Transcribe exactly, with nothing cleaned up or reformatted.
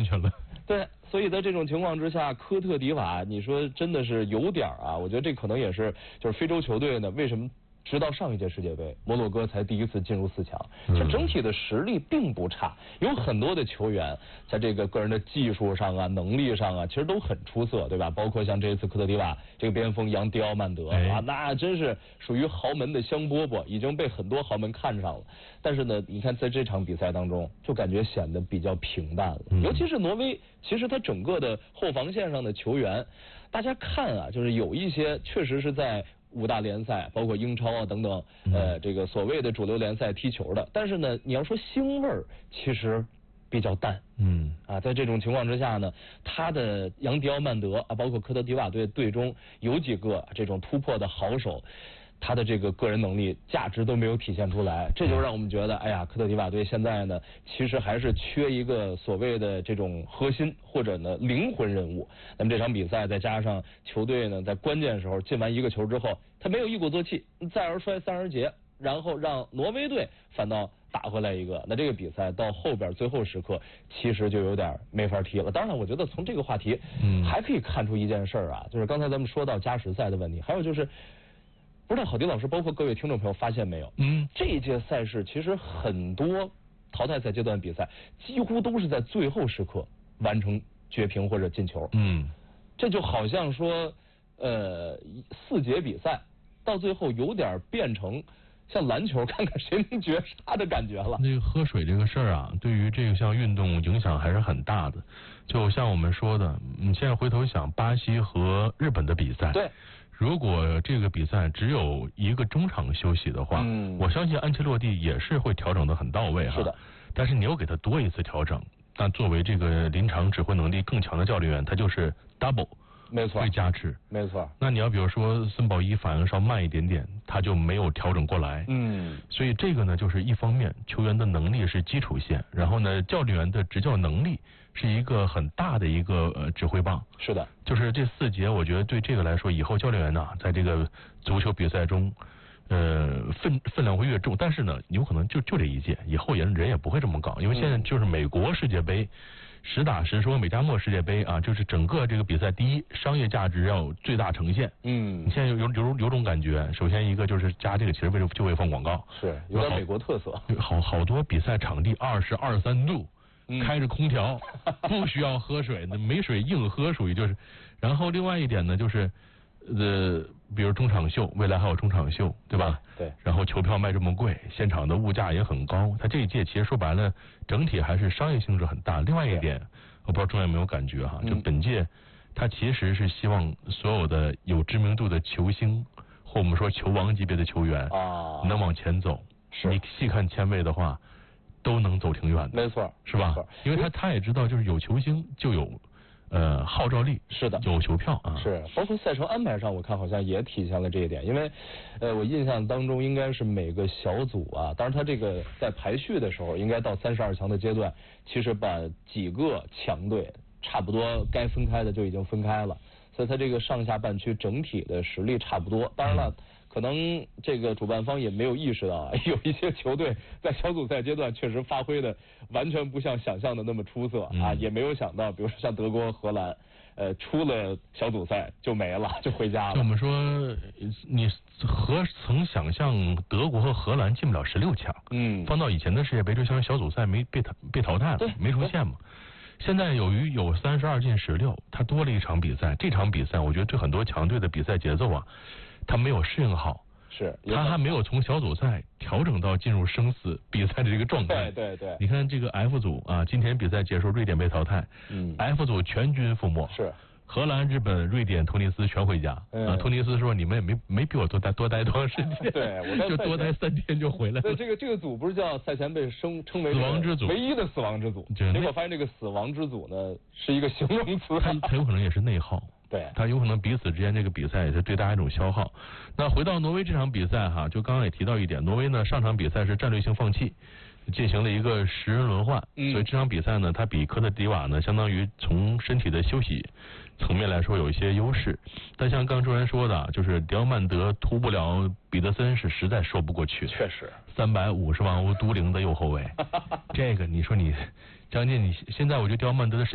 去了。 对，所以在这种情况之下，科特迪瓦，你说真的是有点啊，我觉得这可能也是，就是非洲球队呢，为什么直到上一届世界杯，摩洛哥才第一次进入四强？其实整体的实力并不差，有很多的球员在这个个人的技术上啊、能力上啊，其实都很出色，对吧？包括像这一次科特迪瓦这个边锋扬迪奥曼德啊，那真是属于豪门的香饽饽，已经被很多豪门看上了。但是呢，你看在这场比赛当中，就感觉显得比较平淡了。尤其是挪威，其实他整个的后防线上的球员，大家看啊，就是有一些确实是在五大联赛，包括英超啊等等，呃，这个所谓的主流联赛踢球的。但是呢，你要说腥味儿，其实比较淡。嗯，啊，在这种情况之下呢，他的扬迪奥曼德啊，包括科特迪瓦队队中有几个这种突破的好手。他的这个个人能力价值都没有体现出来，这就让我们觉得，哎呀，科特迪瓦队现在呢，其实还是缺一个所谓的这种核心或者呢灵魂人物。那么这场比赛再加上球队呢在关键时候进完一个球之后，他没有一鼓作气，再而衰三而竭，然后让挪威队反倒打回来一个，那这个比赛到后边最后时刻其实就有点没法踢了。当然我觉得从这个话题嗯还可以看出一件事啊，就是刚才咱们说到加时赛的问题，还有就是不知道郝迪老师包括各位听众朋友发现没有，嗯，这一届赛事其实很多淘汰赛阶段比赛几乎都是在最后时刻完成绝平或者进球，嗯，这就好像说呃四节比赛到最后有点变成像篮球看看谁能绝杀的感觉了。 那个喝水这个事儿啊，对于这个项运动影响还是很大的。就像我们说的，你现在回头想巴西和日本的比赛， 对。 如果这个比赛只有一个中场休息的话，嗯，我相信安切洛蒂也是会调整的很到位哈。 是的。 但是你又给他多一次调整，那作为这个临场指挥能力更强的教练员，他就是 double， 没错， 会加持， 没错。 那你要比如说孙宝一反应稍慢一点点，他就没有调整过来，嗯，所以这个呢，就是一方面球员的能力是基础线，然后呢，教练员的执教能力是一个很大的一个呃指挥棒。 是的， 就是这四节，我觉得对这个来说，以后教练员呢，在这个足球比赛中，呃，分分量会越重。但是呢，有可能就就这一届，以后也人也不会这么搞，因为现在就是美国世界杯。实打实说，美加墨世界杯啊，就是整个这个比赛，第一，商业价值要最大呈现。嗯，你现在有有有有种感觉，首先一个就是加这个，其实为了就为放广告， 是有点美国特色。 好好多比赛场地二十二三度。开着空调，不需要喝水，那没水硬喝属于就是。然后另外一点呢，就是呃，比如中场秀，未来还有中场秀，对吧？ 对。 然后球票卖这么贵，现场的物价也很高，它这一届其实说白了，整体还是商业性质很大。另外一点，我不知道中央有没有感觉哈，就本届它其实是希望所有的有知名度的球星或我们说球王级别的球员啊，能往前走。 是。 你细看签位的话。都能走挺远的， 没错， 是吧？因为他他也知道，就是有球星就有呃号召力， 是的， 有球票啊。 是，包括赛程安排上，我看好像也体现了这一点。因为呃，我印象当中应该是每个小组啊，当然他这个在排序的时候，应该到三十二强的阶段，其实把几个强队差不多该分开的就已经分开了，所以他这个上下半区整体的实力差不多。当然了。嗯可能这个主办方也没有意识到，有一些球队在小组赛阶段确实发挥的完全不像想象的那么出色啊，也没有想到，比如说像德国、荷兰，呃，出了小组赛就没了，就回家了。 就我们说，你何曾想象德国和荷兰进不了十六强？嗯，放到以前的世界杯，就像小组赛没被淘被淘汰了，没出现嘛。现在由于有三十二进十六，它多了一场比赛，这场比赛我觉得对很多强队的比赛节奏啊。他没有适应好， 是他还没有从小组赛调整到进入生死比赛的这个状态。 对对对， 你看这个 F 组啊，今天比赛结束，瑞典被淘汰。嗯 ，F 组全军覆没。 是。 荷兰、日本、瑞典、突尼斯全回家。嗯、啊，突尼斯说你们也没没比我多待多待多长时间。 对，我就多待三天就回来了。 对，这个这个组不是叫赛前被称称为死亡之组， 唯一的死亡之组。结果发现这个死亡之组呢是一个形容词。 它它有可能也是内耗。 对， 他有可能彼此之间这个比赛也是对大家一种消耗。那回到挪威这场比赛哈，就刚刚也提到一点，挪威呢上场比赛是战略性放弃，进行了一个十人轮换，嗯、所以这场比赛呢，它比科特迪瓦呢，相当于从身体的休息层面来说有一些优势。但像刚周然说的，就是迪奥曼德突不了彼得森是实在说不过去， 确实， 三百五十万欧都灵的右后卫，这个你说你张健，你现在我觉得迪奥曼德的